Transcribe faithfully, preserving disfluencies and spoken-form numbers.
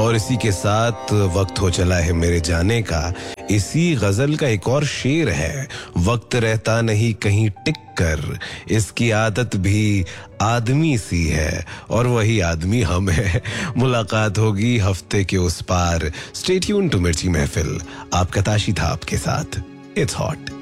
और इसी के साथ वक्त हो चला है मेरे जाने का। इसी गजल का एक और शेर है, वक्त रहता नहीं कहीं टिक कर, इसकी आदत भी आदमी सी है और वही आदमी हम है। मुलाकात होगी हफ्ते के उस पार। स्टे ट्यून टू मिर्ची महफिल। आपका ताशी था आपके साथ। It's hot.